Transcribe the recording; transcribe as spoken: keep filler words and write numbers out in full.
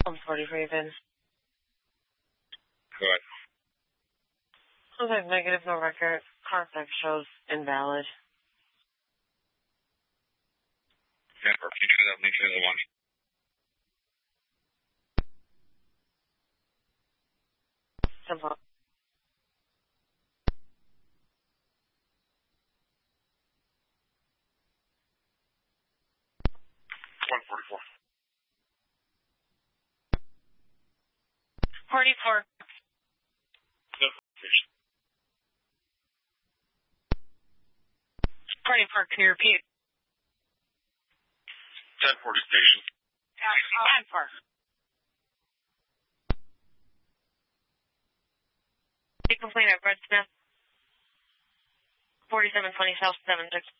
I'm forty Raven. Go ahead. Okay, negative, no record. Carfax shows invalid. Yeah, or can you try that link to the other one? Simple. one forty-four. forty-four. forty-four, can you repeat? ten forty station. ten four. Complete at Red Smith. forty-seven twenty South seven six.